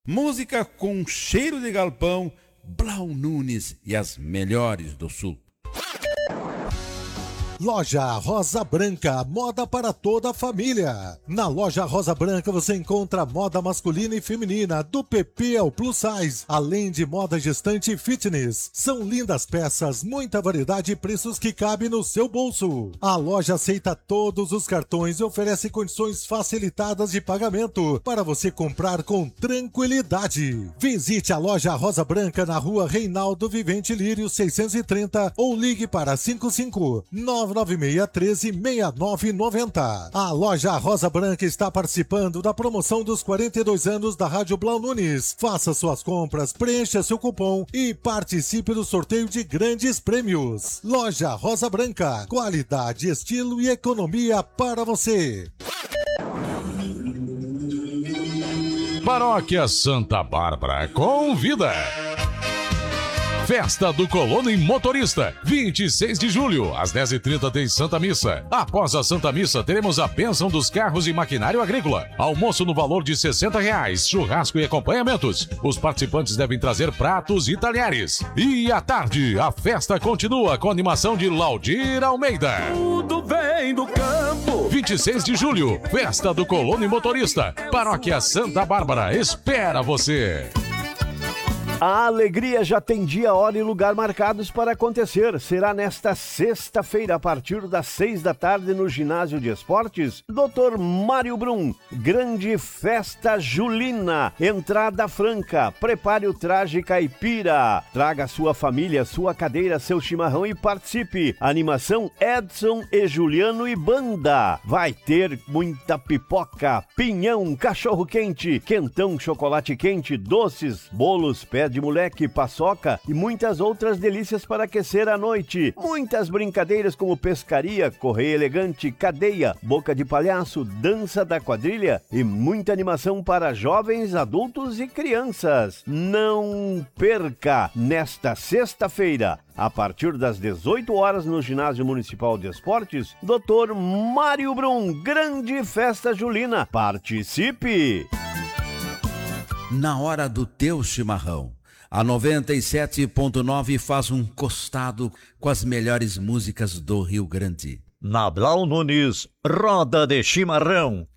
Música com cheiro de galpão, Blau Nunes e as melhores do Sul. Loja Rosa Branca, moda para toda a família. Na Loja Rosa Branca você encontra moda masculina e feminina, do PP ao plus size, além de moda gestante e fitness. São lindas peças, muita variedade e preços que cabem no seu bolso. A loja aceita todos os cartões e oferece condições facilitadas de pagamento para você comprar com tranquilidade. Visite a Loja Rosa Branca na rua Reinaldo Vivente Lírio 630 ou ligue para 55996136990. A Loja Rosa Branca está participando da promoção dos 42 anos da Rádio Blau Nunes. Faça suas compras, preencha seu cupom e participe do sorteio de grandes prêmios. Loja Rosa Branca, qualidade, estilo e economia para você. Paróquia Santa Bárbara convida. Festa do Colono e Motorista, 26 de julho, às 10h30 tem Santa Missa. Após a Santa Missa, teremos a bênção dos carros e maquinário agrícola. Almoço no valor de R$60, churrasco e acompanhamentos. Os participantes devem trazer pratos e talheres. E à tarde, a festa continua com a animação de Laudir Almeida. Tudo vem do campo. 26 de julho, Festa do Colono e Motorista. Paróquia Santa Bárbara espera você. A alegria já tem dia, hora e lugar marcados para acontecer. Será nesta sexta-feira, a partir das 6 da tarde, no Ginásio de Esportes, Dr. Mário Brum. Grande festa julina, entrada franca. Prepare o traje caipira. Traga sua família, sua cadeira, seu chimarrão e participe. Animação Edson e Juliano e banda. Vai ter muita pipoca, pinhão, cachorro quente, quentão, chocolate quente, doces, bolos, pé de moleque, paçoca e muitas outras delícias para aquecer a noite. Muitas brincadeiras como pescaria, correia elegante, cadeia, boca de palhaço, dança da quadrilha e muita animação para jovens, adultos e crianças. Não perca nesta sexta-feira, a partir das 18 horas no Ginásio Municipal de Esportes, Dr. Mário Brum. Grande festa julina. Participe! Na hora do teu chimarrão, a 97.9 faz um costado com as melhores músicas do Rio Grande. Na Blau Nunes, roda de chimarrão.